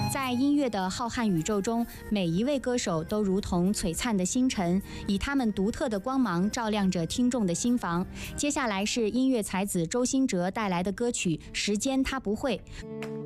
在音乐的浩瀚宇宙中，每一位歌手都如同璀璨的星辰，以他们独特的光芒照亮着听众的心房。接下来是音乐才子周兴哲带来的歌曲《时间他不会》。